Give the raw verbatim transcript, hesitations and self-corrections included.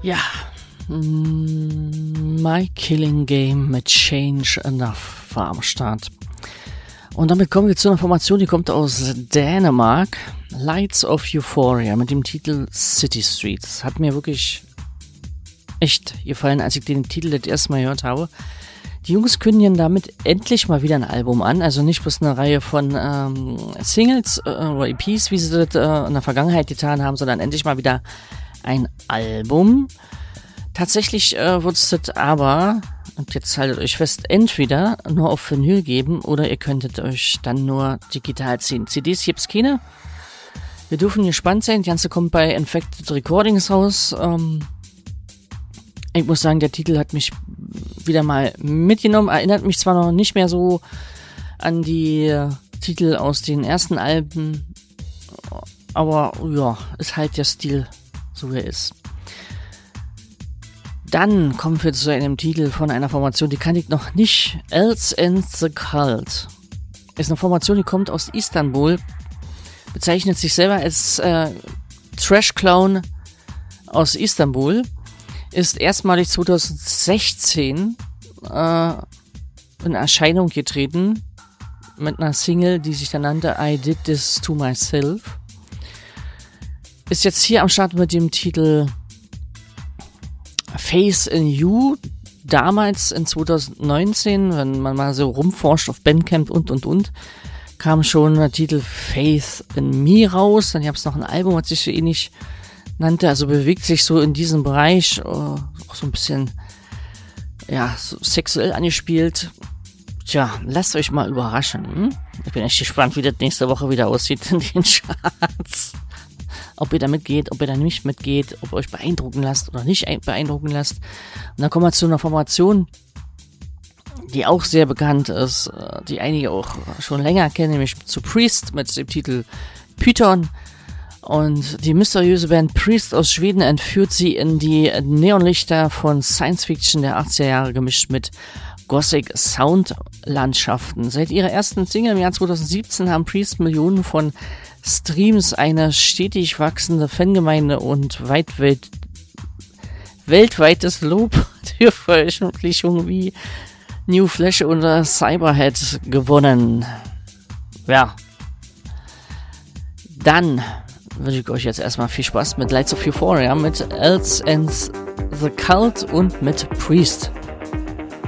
Ja, My Killing Game mit Change Enough war am Start. Und damit kommen wir zu einer Formation, die kommt aus Dänemark. Lights of Euphoria mit dem Titel City Streets. Hat mir wirklich echt gefallen, als ich den Titel das erste Mal gehört habe. Die Jungs kündigen damit endlich mal wieder ein Album an. Also nicht bloß eine Reihe von ähm, Singles äh, oder E Ps, wie sie das äh, in der Vergangenheit getan haben, sondern endlich mal wieder ein Album. Tatsächlich äh, wird es das aber, und jetzt haltet euch fest, entweder nur auf Vinyl geben oder ihr könntet euch dann nur digital ziehen. C Ds gibt's keine. Wir dürfen gespannt sein. Die ganze kommt bei Infected Recordings raus. Ähm, ich muss sagen, der Titel hat mich wieder mal mitgenommen. Erinnert mich zwar noch nicht mehr so an die äh, Titel aus den ersten Alben, aber ja, ist halt der Stil, so wie er ist. Dann kommen wir zu einem Titel von einer Formation, die kannte ich noch nicht. Else and the Cult. Ist eine Formation, die kommt aus Istanbul. Bezeichnet sich selber als äh, Trash Clown aus Istanbul. Ist erstmalig zwanzig sechzehn äh, in Erscheinung getreten mit einer Single, die sich dann nannte I Did This to Myself. Ist jetzt hier am Start mit dem Titel Face in You. Damals in zwanzig neunzehn, wenn man mal so rumforscht auf Bandcamp und und und, kam schon der Titel Faith in Me raus. Dann gab es noch ein Album, was sich so ähnlich nannte, also bewegt sich so in diesem Bereich, uh, auch so ein bisschen, ja, so sexuell angespielt. Tja, lasst euch mal überraschen. Hm? Ich bin echt gespannt, wie das nächste Woche wieder aussieht in den Charts. Ob ihr da mitgeht, ob ihr da nicht mitgeht, ob ihr euch beeindrucken lasst oder nicht beeindrucken lasst. Und dann kommen wir zu einer Formation, die auch sehr bekannt ist, die einige auch schon länger kennen, nämlich zu Priest mit dem Titel Python. Und die mysteriöse Band Priest aus Schweden entführt sie in die Neonlichter von Science Fiction der achtziger Jahre gemischt mit Gothic Soundlandschaften. Seit ihrer ersten Single im Jahr zwanzig siebzehn haben Priest Millionen von Streams, eine stetig wachsende Fangemeinde und weit, weit, weltweites Lob für Veröffentlichungen wie New Flash oder Cyberhead gewonnen. Ja. Dann wünsche ich euch jetzt erstmal viel Spaß mit Lights of Euphoria, mit Else and the Cult und mit Priest.